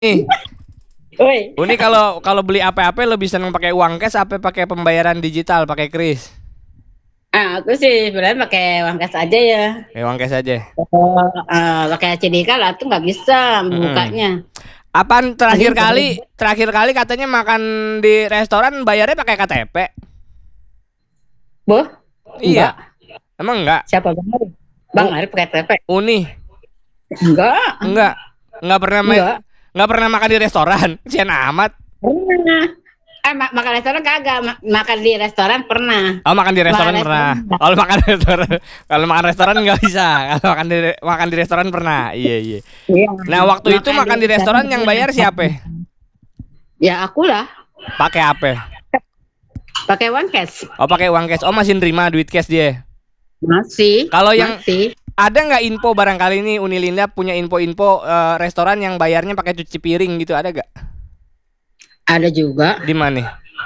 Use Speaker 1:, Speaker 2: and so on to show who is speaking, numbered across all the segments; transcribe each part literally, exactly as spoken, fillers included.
Speaker 1: Nih,
Speaker 2: Woi,
Speaker 1: Uni kalau kalau beli apa-apa lebih seneng pakai uang cash apa pakai pembayaran digital, pakai kris?
Speaker 2: ah, aku sih sebenarnya pakai uang kas aja ya.
Speaker 1: Pakai uang cash aja.
Speaker 2: Kalau eh, pakai C D K lah tuh nggak bisa
Speaker 1: Mm-mm.
Speaker 2: bukanya.
Speaker 1: Apaan terakhir
Speaker 2: Mending
Speaker 1: kali terakhir kali katanya makan di restoran bayarnya pakai K T P?
Speaker 2: boh,
Speaker 1: Iya,
Speaker 2: enggak.
Speaker 1: emang enggak?
Speaker 2: Siapa Bang Arif? Bang
Speaker 1: U
Speaker 2: Arif pakai T P?
Speaker 1: Uni
Speaker 2: Enggak,
Speaker 1: enggak enggak pernah ma-
Speaker 2: enggak.
Speaker 1: enggak pernah makan di restoran. Cian amat.
Speaker 2: Pernah. Eh, ma- makan restoran kagak. Ma- makan di restoran pernah.
Speaker 1: Oh, makan di
Speaker 2: Makan
Speaker 1: restoran
Speaker 2: restoran
Speaker 1: pernah.
Speaker 2: enggak.
Speaker 1: Kalau makan di restoran, kalau makan restoran nggak bisa. Kalau makan di makan di restoran pernah. Iya, iya.
Speaker 2: Iya,
Speaker 1: Nah, waktu itu
Speaker 2: makan di
Speaker 1: makan di
Speaker 2: restoran
Speaker 1: restoran yang
Speaker 2: pernah.
Speaker 1: bayar siapa?
Speaker 2: Ya aku lah,
Speaker 1: Pakai apa?
Speaker 2: pakai uang cash.
Speaker 1: Oh, pakai uang cash. Oh, masih nerima duit cash dia.
Speaker 2: Masih,
Speaker 1: Kalau yang
Speaker 2: masih.
Speaker 1: ada nggak info barangkali ini Unilinda punya info-info eh, restoran yang bayarnya pakai cuci piring gitu, ada gak?
Speaker 2: Ada juga.
Speaker 1: Di mana?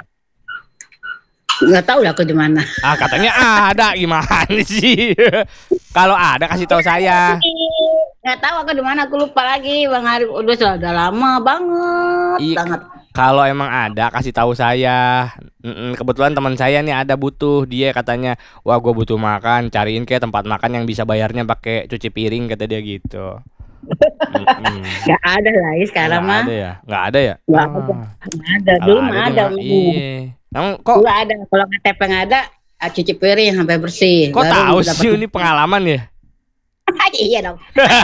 Speaker 2: Nggak tahu lah aku di mana.
Speaker 1: Ah, katanya ada, gimana sih? Kalau ada kasih tahu saya.
Speaker 2: Nggak tahu aku di mana, aku lupa lagi Bang Arif. Udah sudah lama banget,
Speaker 1: I,
Speaker 2: banget.
Speaker 1: kalau emang ada kasih tahu saya. Mm-mm, kebetulan teman saya nih ada butuh, dia katanya, wah gue butuh makan, cariin kayak tempat makan yang bisa bayarnya pakai cuci piring kata dia gitu. Mm-mm.
Speaker 2: Nggak ada lah ya
Speaker 1: Oh,
Speaker 2: sekarang
Speaker 1: nggak
Speaker 2: mah.
Speaker 1: ada ya, nggak ada ya.
Speaker 2: Nggak
Speaker 1: Ah,
Speaker 2: ada, nggak ada.
Speaker 1: kalau
Speaker 2: Dulu
Speaker 1: ada
Speaker 2: mah
Speaker 1: dia
Speaker 2: ada.
Speaker 1: mah iya. Namun kok
Speaker 2: Dulu ada. Kalau K T P nggak ada, ah, cuci piring sampai bersih.
Speaker 1: kok
Speaker 2: Baru
Speaker 1: tahu
Speaker 2: dapat.
Speaker 1: sih ini pengalaman ya?
Speaker 2: Iya dong.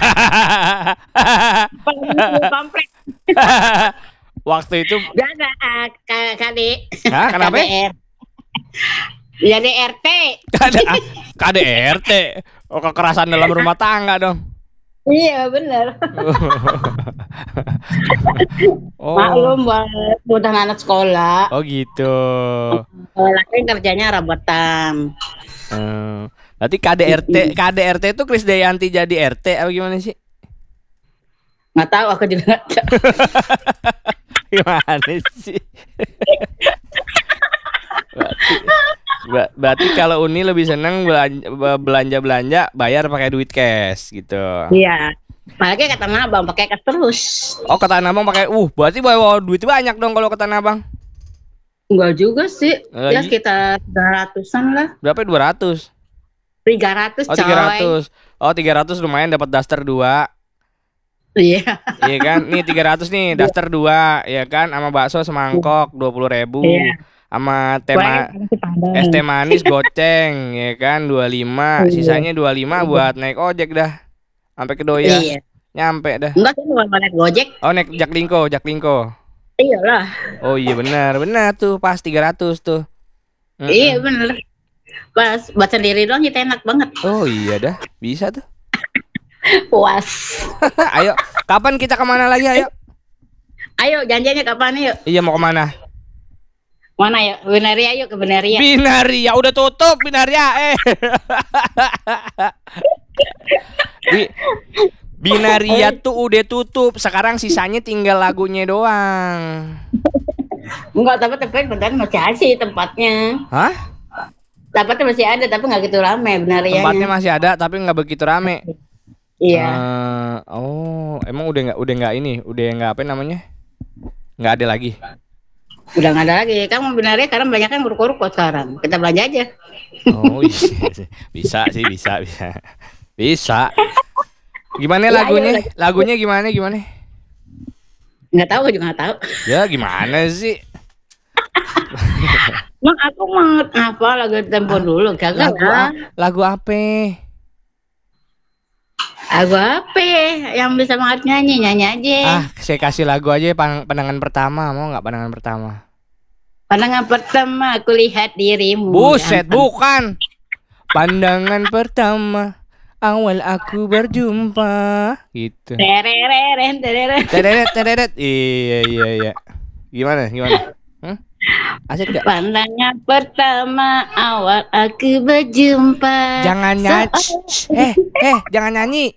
Speaker 2: Kalau komplek.
Speaker 1: Waktu itu,
Speaker 2: Nggak ada ah, K- KD.
Speaker 1: hah, kenapa?
Speaker 2: K D R. Jadi R T.
Speaker 1: Kada K D R T. Oh, kekerasan dalam rumah tangga dong.
Speaker 2: Iya bener.
Speaker 1: Oh,
Speaker 2: Maklum buat udah anak sekolah.
Speaker 1: oh gitu.
Speaker 2: Kalau laki kerjanya rabotan.
Speaker 1: Hmm. Berarti K D R T, K D R T itu Krisdayanti jadi R T apa gimana sih?
Speaker 2: Nggak tahu, aku juga nggak tahu.
Speaker 1: Gimana sih? Berarti, ber- berarti kalau Uni lebih seneng belanja belanja bayar pakai duit cash gitu.
Speaker 2: Iya. Makanya kata mama bang pakai kas terus.
Speaker 1: Oh, ke Tanah Abang pakai, uh, berarti bawa duit banyak dong kalau ke Tanah Abang.
Speaker 2: Enggak juga sih.
Speaker 1: Eh,
Speaker 2: Ya
Speaker 1: i-
Speaker 2: sekitar tiga ratusan lah.
Speaker 1: Berapa? Dua ratus.
Speaker 2: Tiga ratus
Speaker 1: Oh, tiga
Speaker 2: coy.
Speaker 1: ratus. Oh, tiga ratus lumayan dapat daster dua.
Speaker 2: Iya.
Speaker 1: Iya kan? Nih tiga ratus nih, daster dua, ya kan? Sama bakso semangkok dua puluh ribu.
Speaker 2: Iya.
Speaker 1: Sama
Speaker 2: Kuenya
Speaker 1: tema
Speaker 2: masih padang.
Speaker 1: es teh manis goceng, ya kan? Dua puluh lima.
Speaker 2: Iya.
Speaker 1: Sisanya dua puluh lima buat naik ojek dah. Sampai ke Doya.
Speaker 2: Iya.
Speaker 1: Nyampe dah.
Speaker 2: Enggak sih bukan naik Gojek.
Speaker 1: Oh, naik Jaklingko, Jaklingko.
Speaker 2: Iyalah.
Speaker 1: Oh iya benar, benar tuh pas tiga ratus tuh. Mm-mm.
Speaker 2: Iya bener. Pas buat sendiri doang kita enak banget.
Speaker 1: Oh iya dah, bisa tuh.
Speaker 2: Puas.
Speaker 1: Ayo, kapan kita kemana lagi? Ayo.
Speaker 2: Ayo janjiannya kapan yuk?
Speaker 1: Iya, mau kemana?
Speaker 2: Mana yuk? Binaria yuk ke Binaria.
Speaker 1: Binaria udah tutup Binaria eh. Bi- Binaria tuh udah tutup. Sekarang sisanya tinggal lagunya doang.
Speaker 2: Enggak, tapi tapi beneran masih asih tempatnya.
Speaker 1: Hah?
Speaker 2: Tempatnya masih ada tapi nggak gitu rame
Speaker 1: Tempatnya
Speaker 2: Binarianya.
Speaker 1: masih ada tapi nggak begitu rame.
Speaker 2: Iya.
Speaker 1: Eh, oh, emang udah nggak udah nggak ini, udah nggak apa namanya? Nggak ada lagi.
Speaker 2: Udah nggak ada lagi. Kamu Binaria karena banyak kan ruko-ruko sekarang. Kita belanja aja.
Speaker 1: Oh iya, bisa sih, bisa, bisa, bisa. Gimana
Speaker 2: Ya,
Speaker 1: lagunya?
Speaker 2: ayo,
Speaker 1: Lagunya gimana, gimana?
Speaker 2: Nggak tahu, aku juga nggak tahu.
Speaker 1: Ya gimana sih?
Speaker 2: Mak aku mau apa lagu tempo dulu kagak
Speaker 1: Lagu
Speaker 2: lah.
Speaker 1: a- lagu apa?
Speaker 2: Lagu apa yang bisa banget nyanyi nyanyi aja.
Speaker 1: Ah, saya kasih lagu aja pan- pandangan pertama, mau nggak pandangan pertama?
Speaker 2: Pandangan pertama aku lihat dirimu.
Speaker 1: Buset,
Speaker 2: Yang-
Speaker 1: bukan. Pandangan pertama awal aku berjumpa gitu.
Speaker 2: Terereren, tereren.
Speaker 1: Tederet, tederet. Iya, iya, iya. Gimana? Gimana? Hmm? Asik gak?
Speaker 2: Pandangan pertama awal aku berjumpa.
Speaker 1: Jangan nyanyi.
Speaker 2: So-
Speaker 1: Eh, eh, jangan nyanyi.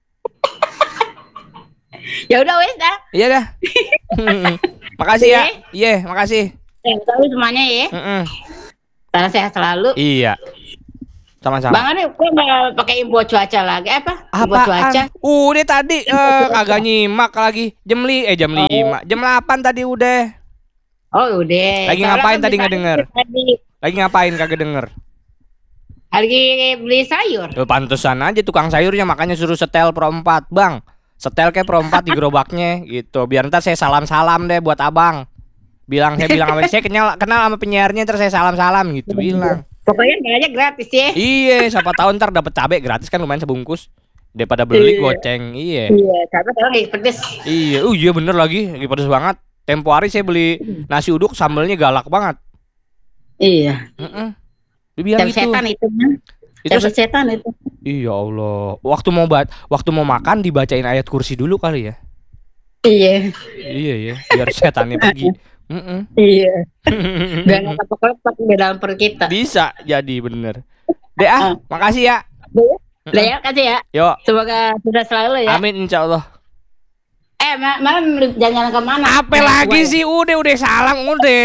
Speaker 2: Ya udah wes dah.
Speaker 1: Iya dah. Makasih ya. Iya, makasih.
Speaker 2: Ya, tahu semuanya ya.
Speaker 1: Mm-mm.
Speaker 2: Salam sehat selalu.
Speaker 1: Iya. Sama-sama.
Speaker 2: Bang Arif, kok nggak pakai info cuaca lagi? Apa? Info cuaca?
Speaker 1: Apaan? Udah tadi eh, kagak nyimak lagi. Jam li eh jam lima. Jam delapan tadi udah.
Speaker 2: Oh udah.
Speaker 1: Lagi
Speaker 2: Soalnya
Speaker 1: ngapain
Speaker 2: kan
Speaker 1: tadi
Speaker 2: beli
Speaker 1: nggak denger?
Speaker 2: sayur tadi.
Speaker 1: Lagi ngapain kagak denger?
Speaker 2: Lagi beli sayur.
Speaker 1: Tuh pantesan aja tukang sayurnya makanya suruh setel pro empat, Bang. Setel kayak pro empat di gerobaknya gitu. Biar ntar saya salam-salam deh buat Abang. Bilang saya bilang sama saya kenal kenal sama penyiarnya, terus saya salam-salam gitu bilang.
Speaker 2: Pokoknya aja gratis ya.
Speaker 1: Iya, siapa tahu ntar dapat cabai gratis kan lumayan sebungkus. Daripada beli
Speaker 2: Iya.
Speaker 1: goceng. Iya.
Speaker 2: Iya, karena sekarang lagi pedes.
Speaker 1: Iya, oh iya bener lagi, lagi pedes banget. Tempo hari saya beli nasi uduk sambelnya galak banget.
Speaker 2: Iya.
Speaker 1: Heeh. Dia bilang
Speaker 2: Jam
Speaker 1: gitu.
Speaker 2: setan itu kan.
Speaker 1: Itu
Speaker 2: Jam setan itu.
Speaker 1: Iya Allah. Waktu mau bat, waktu mau makan dibacain ayat kursi dulu kali ya.
Speaker 2: Iya.
Speaker 1: Iya ya, biar setannya pergi. Heeh.
Speaker 2: Iya. Biar nggak ketok-ketok di dalam perut kita.
Speaker 1: Bisa jadi bener. Deh ah, makasih ya.
Speaker 2: Udah ya, kasih ya.
Speaker 1: Yuk.
Speaker 2: Semoga sudah selalu ya.
Speaker 1: Amin insya Allah.
Speaker 2: Eh, ma- malam jalan-jalan kemana?
Speaker 1: Apa lagi sih? Udah udah salam udah.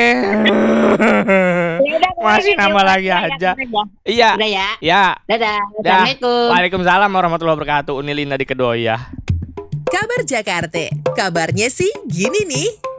Speaker 2: Ya udah,
Speaker 1: Masih
Speaker 2: udah,
Speaker 1: nambah
Speaker 2: udah,
Speaker 1: lagi
Speaker 2: udah,
Speaker 1: aja.
Speaker 2: udah.
Speaker 1: Iya.
Speaker 2: Udah ya.
Speaker 1: Ya.
Speaker 2: Dadah.
Speaker 1: Dah.
Speaker 2: Assalamualaikum.
Speaker 1: Waalaikumsalam warahmatullahi wabarakatuh. Unilina di Kedoya.
Speaker 3: Kabar Jakarta, kabarnya sih gini nih.